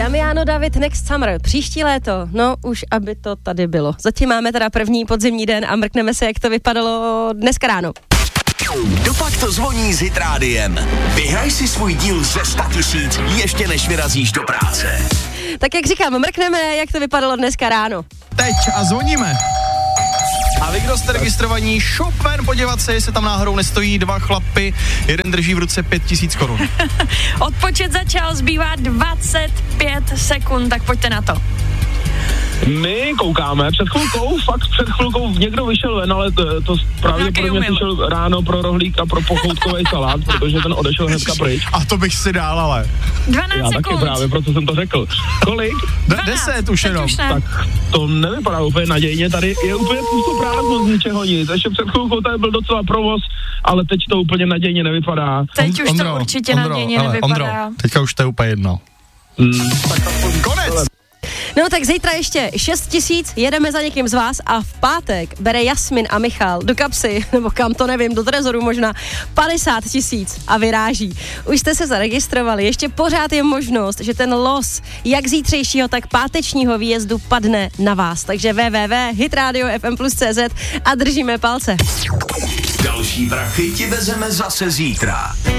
Damiano David Next Summer, příští léto, no už aby to tady bylo. Zatím máme teda první podzimní den a mrkneme se, jak to vypadalo dneska ráno. Dopak to zvoní s Hit Rádiem. Vyhraj si svůj díl ze 100 000 ještě než vyrazíš do práce. Tak jak říkám, mrkneme, jak to vypadalo dneska ráno. Teď a zvoníme. A vy, kdo jste registrovaní, šup ven podívat se, jestli tam náhodou nestojí dva chlapy, jeden drží v ruce 5 000 korun. Odpočet začal, zbývá 25 sekund, tak pojďte na to. My koukáme, před chvilkou někdo vyšel ven, ale to pravděpodobně přišel ráno pro rohlík a pro pochoutkový salát, protože ten odešel hnedka pryč. A to bych si dál, ale. 12 Já sekund. taky právě, proto jsem to řekl. Kolik? 10 už jenom. Tak to nevypadá úplně nadějně, tady je úplně prázdno z ničeho nic. Ještě před chvilkou tady byl docela provoz, ale teď to úplně nadějně nevypadá. Teď už to určitě nadějně nevypadá. Ondro, teďka už to je úplně jedno. Tak konec. No tak zítra ještě 6 000, jedeme za někým z vás a v pátek bere Jasmin a Michal do kapsy, nebo kam to nevím, do trezoru možná, 50 000 a vyráží. Už jste se zaregistrovali, ještě pořád je možnost, že ten los jak zítřejšího, tak pátečního výjezdu padne na vás. Takže www.hitradio.fm+cz a držíme palce. Další prachy ti vezeme zase zítra.